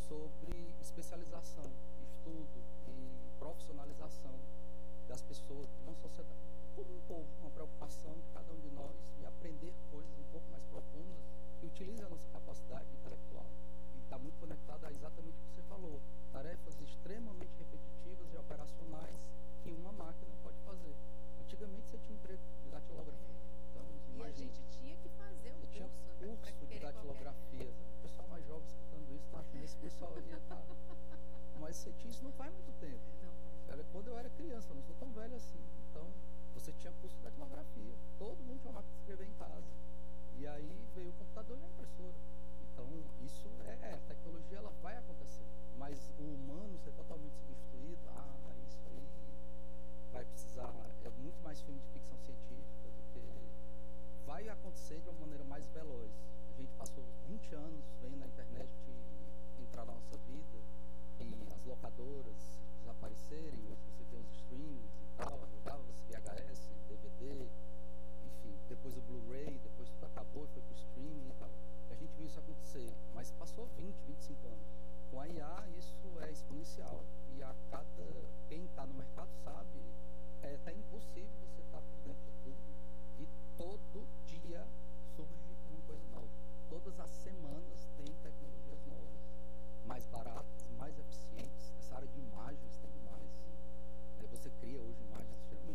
sobre especialização, estudo e profissionalização das pessoas na sociedade. Como um povo, uma preocupação de cada um de nós de aprender coisas um pouco mais profundas que utilizem a nossa capacidade intelectual. E está muito conectada a exatamente o que você falou. Tarefas extremamente repetitivas e operacionais que uma máquina pode fazer. Antigamente você tinha um emprego de datilógrafo. Então, e a gente tinha que fazer o curso, né, curso de datilografia. O pessoal mais jovem escutando isso está achando que esse pessoal ia estar... Mas você tinha isso não faz muito tempo. Era quando eu era criança, eu não sou tão velho assim. Então, você tinha curso de datilografia. Todo mundo tinha uma máquina de escrever em casa. E aí veio o computador e a impressora. Então, isso a tecnologia ela vai acontecer. Mas o humano ser totalmente substituído, isso aí vai precisar, é muito mais filme de ficção científica do que vai acontecer de uma maneira mais veloz. A gente passou 20 anos vendo a internet entrar na nossa vida e as locadoras desaparecerem, hoje